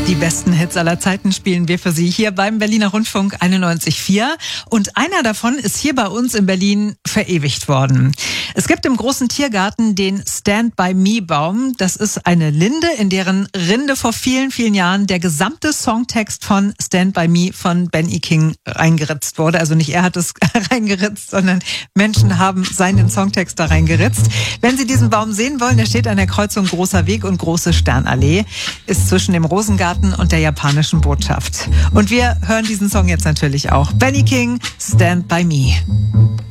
Die besten Hits aller Zeiten spielen wir für Sie hier beim Berliner Rundfunk 91.4. Und einer davon ist hier bei uns in Berlin verewigt worden. Es gibt im großen Tiergarten den Stand-by-Me-Baum. Das ist eine Linde, in deren Rinde vor vielen, vielen Jahren der gesamte Songtext von Stand By Me von Ben E. King reingeritzt wurde. Also nicht er hat es reingeritzt, sondern Menschen haben seinen Songtext da reingeritzt. Wenn Sie diesen Baum sehen wollen, der steht an der Kreuzung Großer Weg und Große Sternallee, ist zwischen dem Rosengarten und der japanischen Botschaft. Und wir hören diesen Song jetzt natürlich auch. Ben E. King, Stand By Me.